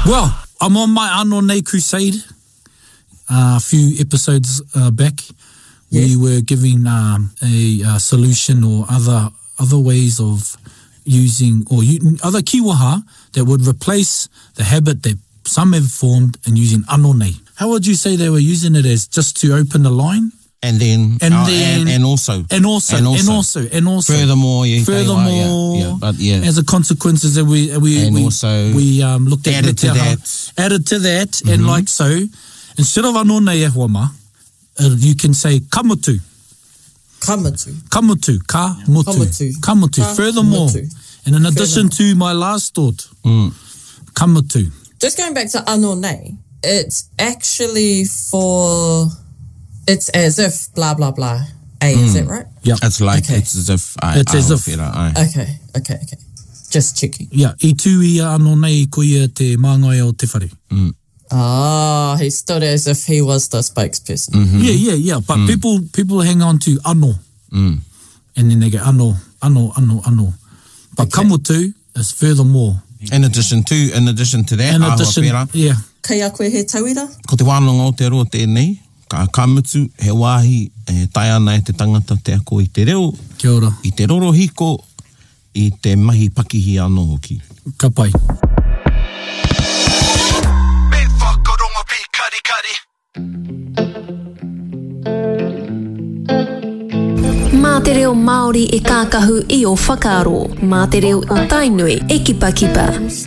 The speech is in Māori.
Well, I'm on my Ano Nei crusade. A few episodes back, we were giving a solution or other ways of using, or other kiwaha that would replace the habit that some have formed in using Ano Nei. How would you say they were using it as just to open the line? And also. Furthermore, as a consequence, that we looked at added to that, and like so, instead of Ano Nei e huama, you can say kamutu. Kamutu. Furthermore, and in addition to my last thought, kamutu. Just going back to Ano Nei, it's actually it's as if blah blah blah. Is that right? Yeah. It's like it's as if Okay. Just checking. Yeah. I tū ia Ano Nei ko ia te māngai o te whare. He stood as if he was the spokesperson. Yeah. But people hang on to ano. And then they go ano. But kamutu is furthermore. In addition to that, yeah. Kei a koe he tauira? Ko te wānanga o te roa tēnei, ka kamutu he wāhi tai ana e te tangata te ako i te reo. Kia ora. I te roro hiko, i te mahi pakihi anō hoki. Ka pai. Mā te reo Māori e kākahu i o whakaaro. Mā te reo o Tainui e kipa.